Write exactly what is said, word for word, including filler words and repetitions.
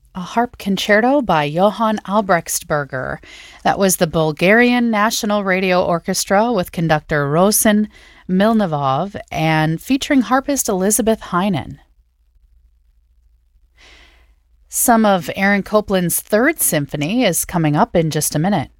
A harp concerto by Johann Albrechtsberger. That was the Bulgarian National Radio Orchestra with conductor Rosen Milnivov and featuring harpist Elizabeth Heinen. Some of Aaron Copland's Third Symphony is coming up in just a minute.